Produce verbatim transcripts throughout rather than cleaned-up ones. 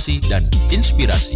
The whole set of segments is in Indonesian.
motivasi, dan inspirasi.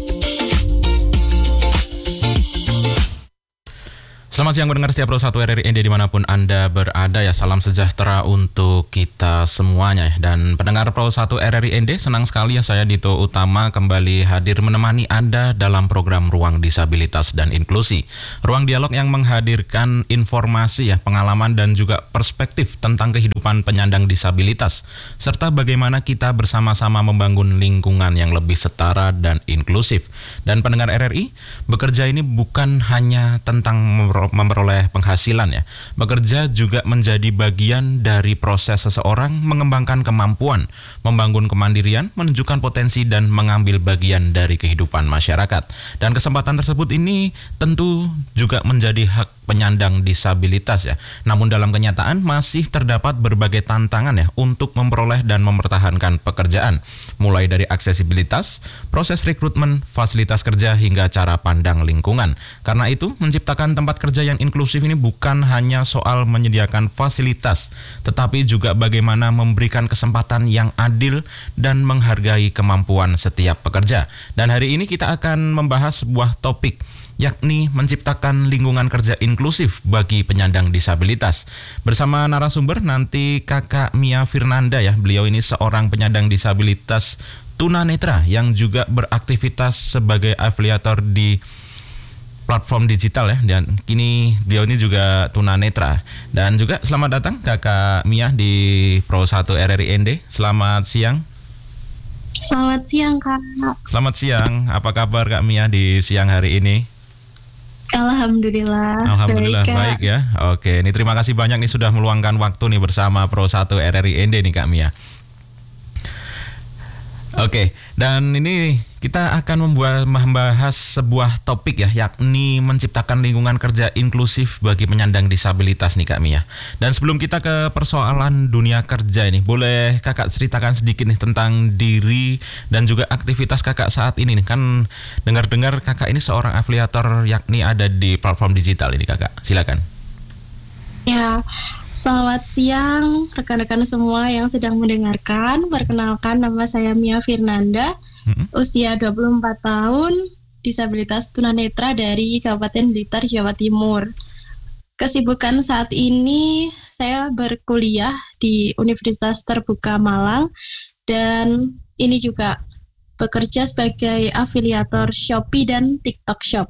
Selamat siang pendengar setia Pro satu R R I N D dimanapun Anda berada ya. Salam sejahtera untuk kita semuanya. Dan pendengar Pro satu R R I N D, senang sekali ya saya Dito Utama kembali hadir menemani Anda dalam program Ruang Disabilitas dan Inklusi. Ruang dialog yang menghadirkan informasi ya, pengalaman dan juga perspektif tentang kehidupan penyandang disabilitas, serta bagaimana kita bersama-sama membangun lingkungan yang lebih setara dan inklusif. Dan pendengar R R I, bekerja ini bukan hanya tentang memperoleh penghasilan ya. Bekerja juga menjadi bagian dari proses seseorang mengembangkan kemampuan, membangun kemandirian, menunjukkan potensi dan mengambil bagian dari kehidupan masyarakat. Dan kesempatan tersebut ini tentu juga menjadi hak penyandang disabilitas ya. Namun dalam kenyataan masih terdapat berbagai tantangan ya untuk memperoleh dan mempertahankan pekerjaan. Mulai dari aksesibilitas, proses rekrutmen, fasilitas kerja hingga cara pandang lingkungan. Karena itu menciptakan tempat kerja yang inklusif ini bukan hanya soal menyediakan fasilitas, tetapi juga bagaimana memberikan kesempatan yang adil dan menghargai kemampuan setiap pekerja. Dan hari ini kita akan membahas sebuah topik, yakni menciptakan lingkungan kerja inklusif bagi penyandang disabilitas. Bersama narasumber nanti Kakak Mia Firnanda ya. Beliau ini seorang penyandang disabilitas tunanetra yang juga beraktivitas sebagai afiliator di platform digital ya, dan kini beliau ini juga tunanetra. Dan juga selamat datang Kakak Mia di Pro satu R R I N D. Selamat siang. Selamat siang Kak. Selamat siang. Apa kabar Kak Mia di siang hari ini? Alhamdulillah. Alhamdulillah baik, baik ya. Oke, ini terima kasih banyak nih sudah meluangkan waktu nih bersama Pro satu R R I N D nih Kak Mia. Oke, dan ini kita akan membuat membahas sebuah topik ya, yakni menciptakan lingkungan kerja inklusif bagi penyandang disabilitas nih Kak Mia. Dan sebelum kita ke persoalan dunia kerja ini, boleh Kakak ceritakan sedikit nih tentang diri dan juga aktivitas Kakak saat ini nih. Kan dengar-dengar Kakak ini seorang afiliator yakni ada di platform digital ini Kakak. Silakan. Ya, selamat siang rekan-rekan semua yang sedang mendengarkan. Perkenalkan, nama saya Mia Firnanda, hmm. usia dua puluh empat tahun, disabilitas tunanetra dari Kabupaten Blitar, Jawa Timur. Kesibukan saat ini saya berkuliah di Universitas Terbuka Malang, dan ini juga bekerja sebagai afiliator Shopee dan TikTok Shop.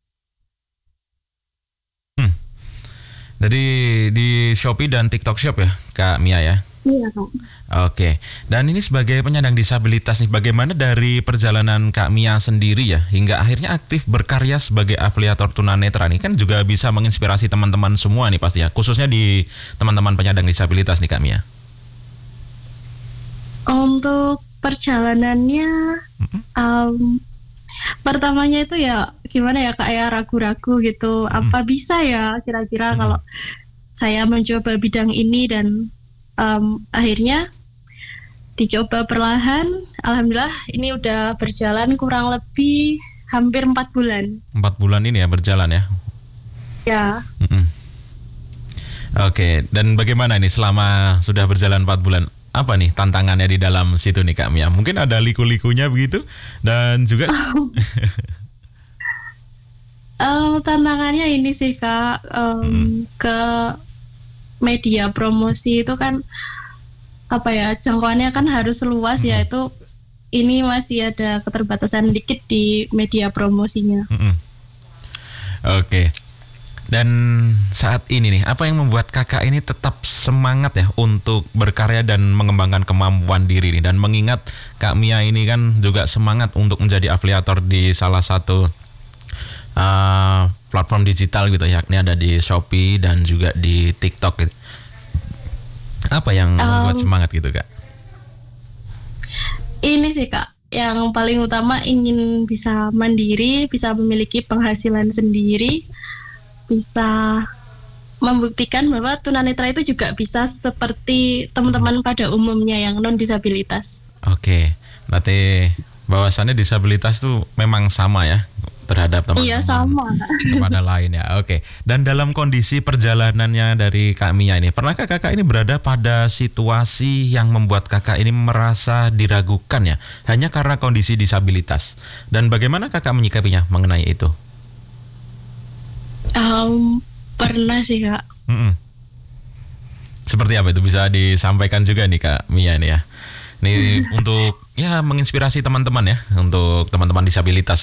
Jadi di Shopee dan TikTok Shop ya Kak Mia ya? Iya Kak. Oke, dan ini sebagai penyandang disabilitas nih, bagaimana dari perjalanan Kak Mia sendiri ya hingga akhirnya aktif berkarya sebagai afiliator tunanetra nih, kan juga bisa menginspirasi teman-teman semua nih pasti ya, khususnya di teman-teman penyandang disabilitas nih Kak Mia. Untuk perjalanannya, mm-hmm. um, pertamanya itu ya gimana ya Kak, ya ragu-ragu gitu, hmm. apa bisa ya kira-kira hmm. kalau saya mencoba bidang ini, dan um, akhirnya dicoba perlahan. Alhamdulillah ini udah berjalan kurang lebih hampir empat bulan. Empat bulan ini ya berjalan ya? Ya. Hmm. Oke, dan bagaimana ini selama sudah berjalan empat bulan? Apa nih tantangannya di dalam situ nih Kak Mia? Mungkin ada liku-likunya begitu, dan juga oh. uh, tantangannya ini sih Kak, um, hmm. ke media promosi itu kan apa ya, jangkauannya kan harus luas hmm. ya, itu ini masih ada keterbatasan dikit di media promosinya. Hmm. Oke. Okay. Dan saat ini nih, apa yang membuat kakak ini tetap semangat ya untuk berkarya dan mengembangkan kemampuan diri nih? Dan mengingat Kak Mia ini kan juga semangat untuk menjadi afiliator di salah satu uh, platform digital gitu, yakni ada di Shopee dan juga di TikTok gitu. Apa yang um, membuat semangat gitu Kak? Ini sih Kak, yang paling utama ingin bisa mandiri, bisa memiliki penghasilan sendiri, bisa membuktikan bahwa tunanetra itu juga bisa seperti teman-teman pada umumnya yang non disabilitas. Oke, berarti bahwasannya disabilitas tuh memang sama ya, terhadap teman-teman. Iya sama. Kepada lain ya. Oke. Dan dalam kondisi perjalanannya dari Kak Mia ini, pernahkah kakak ini berada pada situasi yang membuat kakak ini merasa diragukan ya, hanya karena kondisi disabilitas? Dan bagaimana kakak menyikapinya mengenai itu? Um, pernah sih Kak. Mm-mm. Seperti apa itu, bisa disampaikan juga nih Kak Mia nih ya. Ini untuk ya menginspirasi teman-teman ya, untuk teman-teman disabilitas.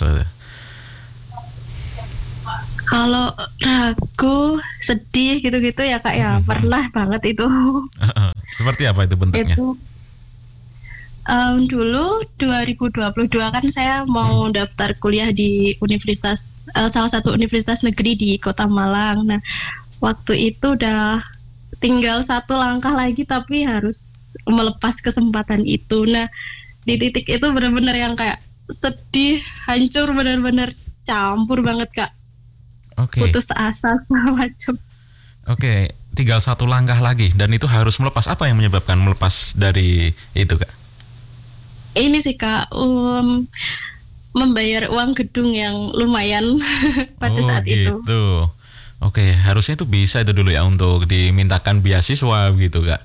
Kalau ragu, sedih gitu-gitu ya Kak ya, Mm-hmm. pernah banget itu. Seperti apa itu bentuknya? Itu um, dulu dua ribu dua puluh dua kan saya mau Hmm. daftar kuliah di universitas, uh, salah satu universitas negeri di Kota Malang. Nah, waktu itu udah tinggal satu langkah lagi tapi harus melepas kesempatan itu. Nah, di titik itu benar-benar yang kayak sedih, hancur, benar-benar campur banget Kak. Oke. Putus asa segala macam. Oke, tinggal satu langkah lagi dan itu harus melepas. Apa yang menyebabkan melepas dari itu Kak? Ini sih Kak, um, membayar uang gedung yang lumayan pada Oh saat itu. gitu. Oke, harusnya itu bisa itu dulu ya untuk dimintakan beasiswa gitu Kak.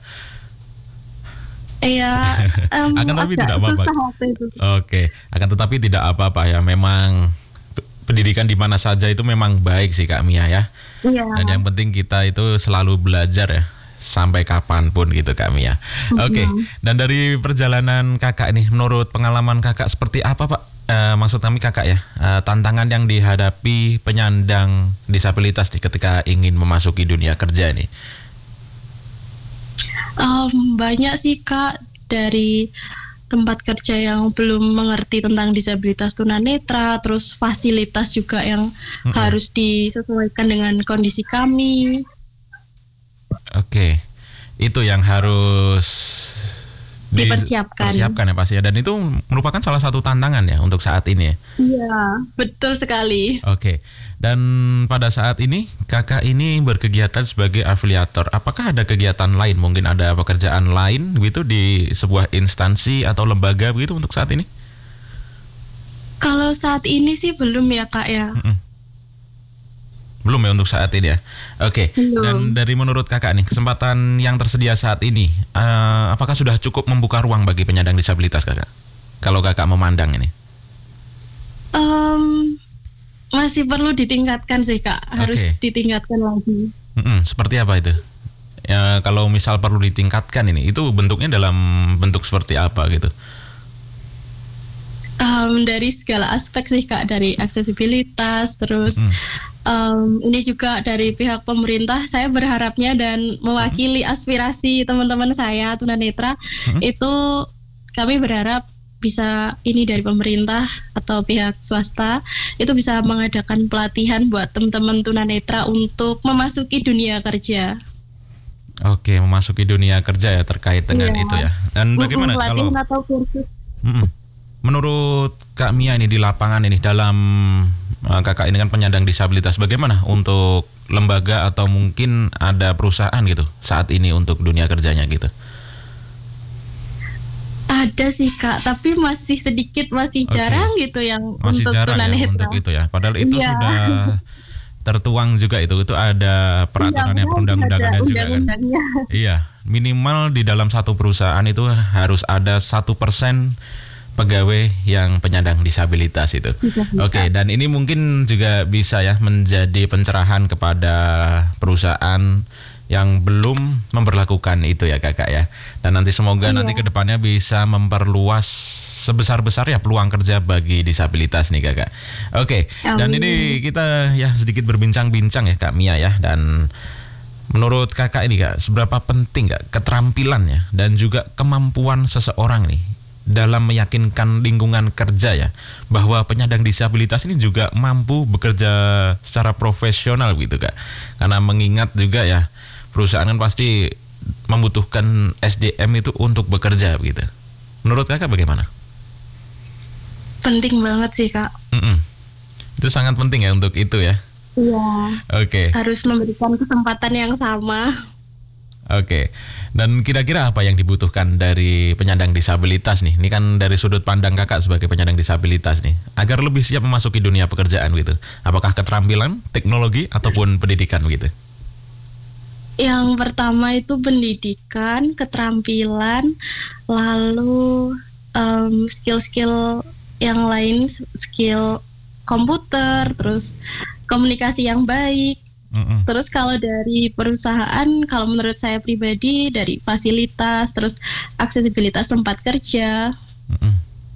Iya, um, Akan tapi agak tidak apa-apa. susah waktu itu. Oke, akan tetapi tidak apa-apa ya. Memang p- pendidikan di mana saja itu memang baik sih Kak Mia ya. Iya. Dan yang penting kita itu selalu belajar ya, sampai kapanpun gitu Kak Mia. Oke, dan dari perjalanan kakak ini, menurut pengalaman kakak seperti apa Pak? Eh, maksud kami kakak ya, eh, tantangan yang dihadapi penyandang disabilitas nih ketika ingin memasuki dunia kerja ini. Um, banyak sih Kak, dari tempat kerja yang belum mengerti tentang disabilitas tunanetra, terus fasilitas juga yang Mm-mm. harus disesuaikan dengan kondisi kami. Oke, itu yang harus di- Dipersiapkan. persiapkan ya pasti ya. Dan itu merupakan salah satu tantangan ya untuk saat ini ya. Iya, betul sekali. Oke, dan pada saat ini kakak ini berkegiatan sebagai afiliator. Apakah ada kegiatan lain? Mungkin ada pekerjaan lain gitu di sebuah instansi atau lembaga begitu untuk saat ini? Kalau saat ini sih belum ya Kak ya. Mm-mm. Belum ya untuk saat ini ya. Oke, Belum. dan dari menurut kakak nih, kesempatan yang tersedia saat ini, eh, apakah sudah cukup membuka ruang bagi penyandang disabilitas kakak? Kalau kakak memandang ini. Um, masih perlu ditingkatkan sih Kak, harus Oke. ditingkatkan lagi. Mm-mm, seperti apa itu? Ya, kalau misal perlu ditingkatkan ini, itu bentuknya dalam bentuk seperti apa gitu? Um, dari segala aspek sih Kak, dari aksesibilitas, terus Mm. um, ini juga dari pihak pemerintah. Saya berharapnya dan mewakili aspirasi teman-teman saya tunanetra, Mm. itu kami berharap bisa ini dari pemerintah atau pihak swasta itu bisa mengadakan pelatihan buat teman-teman tunanetra untuk memasuki dunia kerja. Oke, memasuki dunia kerja ya terkait dengan Iya. itu ya. Dan bagaimana kalau pelatihan atau kursus? Mm-mm. menurut Kak Mia ini di lapangan ini dalam uh, kakak ini kan penyandang disabilitas, bagaimana untuk lembaga atau mungkin ada perusahaan gitu saat ini untuk dunia kerjanya gitu? Ada sih Kak, tapi masih sedikit, masih Oke. jarang gitu yang Masih untuk jarang ya tunanetra. untuk itu ya. Padahal itu Iya. sudah tertuang juga itu. Itu ada peraturannya, Iya, perundang-undangannya ada juga kan. undang-undangnya. Iya, minimal di dalam satu perusahaan itu harus ada satu persen pegawai yang penyandang disabilitas itu. Disabilitas. Oke, dan ini mungkin juga bisa ya menjadi pencerahan kepada perusahaan yang belum memberlakukan itu ya kakak ya. Dan nanti semoga Iya. nanti kedepannya bisa memperluas sebesar-besar ya peluang kerja bagi disabilitas nih kakak. Oke, dan Amin. ini kita ya sedikit berbincang-bincang ya Kak Mia ya. Dan menurut kakak ini kak, seberapa penting kak keterampilannya dan juga kemampuan seseorang nih dalam meyakinkan lingkungan kerja ya bahwa penyandang disabilitas ini juga mampu bekerja secara profesional gitu kak. Karena mengingat juga ya perusahaan kan pasti membutuhkan S D M itu untuk bekerja gitu. Menurut kakak bagaimana? Penting banget sih Kak. Mm-mm. Itu sangat penting ya untuk itu ya. Iya. Oke. Harus memberikan kesempatan yang sama. Oke. Dan kira-kira apa yang dibutuhkan dari penyandang disabilitas nih? Ini kan dari sudut pandang kakak sebagai penyandang disabilitas nih, agar lebih siap memasuki dunia pekerjaan gitu. Apakah keterampilan, teknologi, ataupun pendidikan gitu? Yang pertama itu pendidikan, keterampilan, lalu um, skill-skill yang lain, skill komputer, terus komunikasi yang baik. Mm-mm. Terus kalau dari perusahaan, kalau menurut saya pribadi dari fasilitas, terus aksesibilitas tempat kerja, Mm-mm.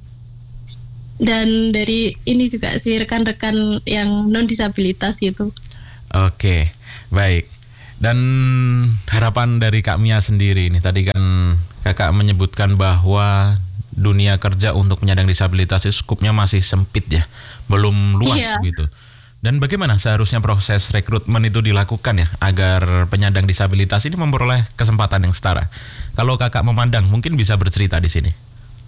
dan dari ini juga sih rekan-rekan yang non disabilitas gitu. Oke, baik. Dan harapan dari Kak Mia sendiri nih, tadi kan kakak menyebutkan bahwa dunia kerja untuk penyandang disabilitas itu skupnya masih sempit ya, belum luas Iya. gitu. Dan bagaimana seharusnya proses rekrutmen itu dilakukan ya, agar penyandang disabilitas ini memperoleh kesempatan yang setara? Kalau kakak memandang, mungkin bisa bercerita di sini.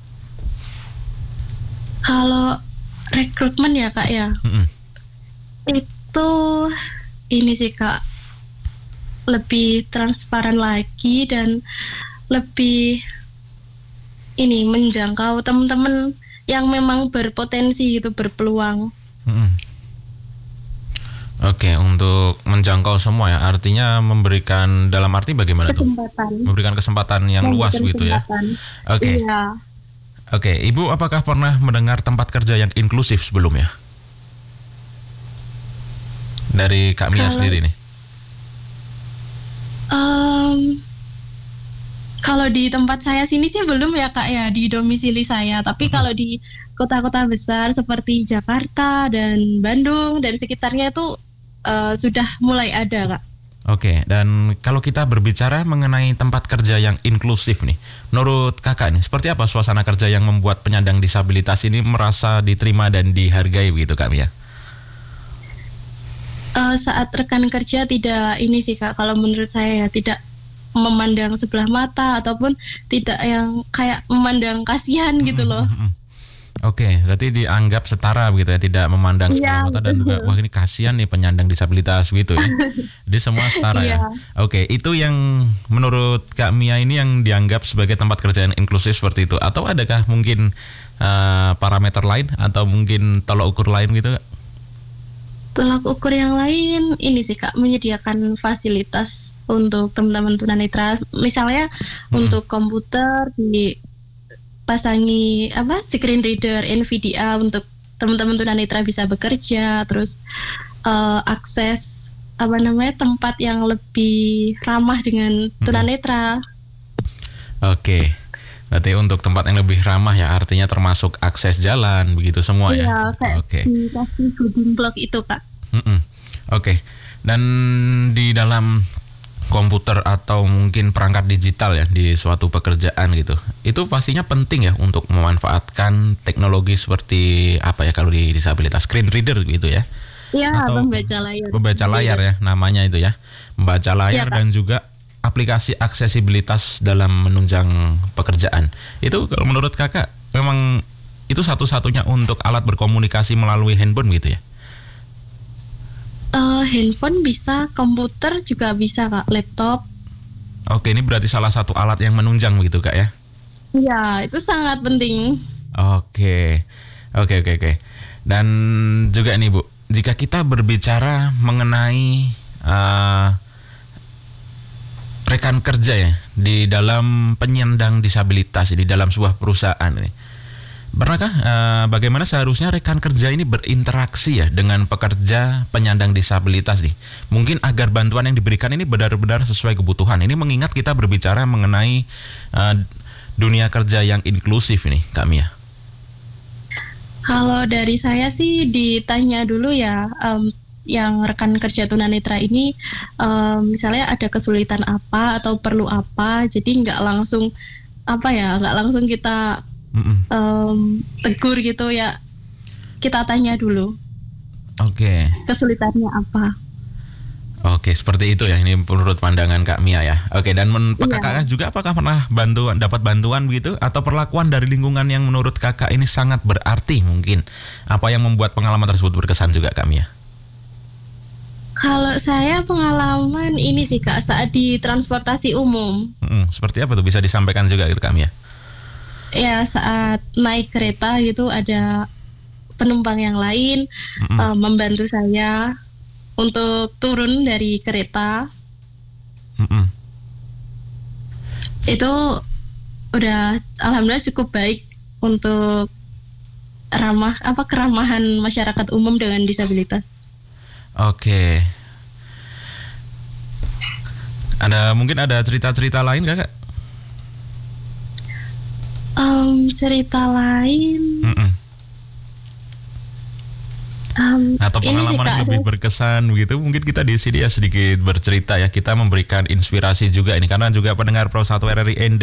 Kalau rekrutmen ya kak ya, Mm-mm. itu ini sih kak, lebih transparan lagi dan lebih ini menjangkau teman-teman yang memang berpotensi gitu, berpeluang. Mm-mm. Oke, untuk menjangkau semua ya, artinya memberikan, dalam arti bagaimana kesempatan. tuh? Memberikan kesempatan yang luas gitu ya. Oke. Iya. Oke, Ibu apakah pernah mendengar tempat kerja yang inklusif sebelumnya? Dari Kak Mia Kalau, sendiri nih. Um, kalau di tempat saya sini sih belum ya Kak ya, di domisili saya. Tapi uh-huh. kalau di kota-kota besar seperti Jakarta dan Bandung dan sekitarnya itu Uh, sudah mulai ada Kak. Oke, dan kalau kita berbicara mengenai tempat kerja yang inklusif nih, menurut kakak nih, seperti apa suasana kerja yang membuat penyandang disabilitas ini merasa diterima dan dihargai begitu Kak Mia? Uh, saat rekan kerja tidak ini sih Kak, kalau menurut saya ya, tidak memandang sebelah mata ataupun tidak yang kayak memandang kasihan gitu loh. Oke, berarti dianggap setara begitu ya, tidak memandang sebelah mata dan juga wah ini kasihan nih penyandang disabilitas gitu ya. Jadi semua setara ya. Oke, itu yang menurut Kak Mia ini yang dianggap sebagai tempat kerja yang inklusif seperti itu, atau adakah mungkin uh, parameter lain atau mungkin tolak ukur lain gitu Kak? Tolak ukur yang lain ini sih Kak, menyediakan fasilitas untuk teman-teman tunanetra, misalnya hmm. untuk komputer di pasangi apa screen reader N V D A untuk teman-teman tunanetra bisa bekerja, terus uh, akses apa namanya tempat yang lebih ramah dengan tunanetra. Oke, berarti untuk tempat yang lebih ramah ya, artinya termasuk akses jalan begitu semua ya. Iya, kayak Oke. dikasih building block itu Kak. Mm-mm. Oke, dan di dalam komputer atau mungkin perangkat digital ya di suatu pekerjaan gitu, itu pastinya penting ya untuk memanfaatkan teknologi seperti apa ya kalau di disabilitas, screen reader gitu ya? Iya, atau membaca layar. Membaca layar ya namanya itu ya, membaca layar ya, dan juga aplikasi aksesibilitas dalam menunjang pekerjaan. Itu kalau menurut kakak memang itu satu-satunya untuk alat berkomunikasi melalui handphone gitu ya? Uh, handphone bisa, komputer juga bisa Kak, laptop. Oke, ini berarti salah satu alat yang menunjang begitu Kak ya? Iya, itu sangat penting. Oke, oke, oke, oke. Dan juga nih Bu, jika kita berbicara mengenai uh, rekan kerja ya di dalam penyandang disabilitas di dalam sebuah perusahaan ini, pernahkah uh, bagaimana seharusnya rekan kerja ini berinteraksi ya dengan pekerja penyandang disabilitas nih? Mungkin agar bantuan yang diberikan ini benar-benar sesuai kebutuhan. Ini mengingat kita berbicara mengenai uh, dunia kerja yang inklusif nih, Kak Mia. Kalau dari saya sih ditanya dulu ya, um, yang rekan kerja tunanetra ini um, misalnya ada kesulitan apa atau perlu apa, jadi nggak langsung apa ya, nggak langsung kita Um, tegur gitu ya, kita tanya dulu. Oke. Okay. Kesulitannya apa? Oke, okay, seperti itu ya. Ini menurut pandangan Kak Mia ya. Oke, okay, dan men- yeah. kakak juga apakah pernah bantuan, dapat bantuan begitu atau perlakuan dari lingkungan yang menurut kakak ini sangat berarti mungkin? Apa yang membuat pengalaman tersebut berkesan juga Kak Mia? Kalau saya pengalaman ini sih Kak, saat di transportasi umum. Mm-mm. Seperti apa tuh, bisa disampaikan juga ke kami ya? Ya, saat naik kereta gitu ada penumpang yang lain uh, membantu saya untuk turun dari kereta. Mm-mm. Itu udah alhamdulillah cukup baik untuk ramah apa keramahan masyarakat umum dengan disabilitas. Oke. Ada mungkin ada cerita-cerita lain Kakak? Um, cerita lain. Mm-mm. Um, Atau pengalaman sih, Kak, yang lebih saya... berkesan begitu, mungkin kita di sini ya sedikit bercerita ya, kita memberikan inspirasi juga ini karena juga pendengar Pro satu R R I N D